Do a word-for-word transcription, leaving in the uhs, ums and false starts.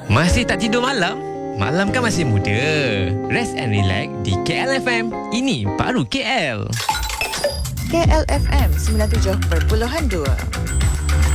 Masih tak tidur malam? Malam kan masih muda. Rest and relax di K L F M. Ini baru K L. K L F M sembilan puluh tujuh perpuluhan dua.